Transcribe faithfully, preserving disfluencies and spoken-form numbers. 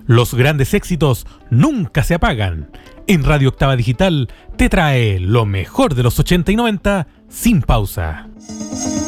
Los grandes éxitos nunca se apagan. En Radio Octava Digital te trae lo mejor de los ochenta y noventa sin pausa.